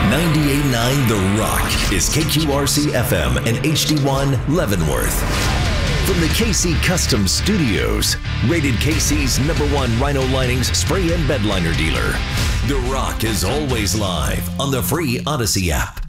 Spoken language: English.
98.9 The Rock is KQRC FM and HD1 Leavenworth. From the KC Custom Studios, rated KC's #1 Rhino Linings spray and bed liner dealer. The Rock is always live on the free Odyssey app.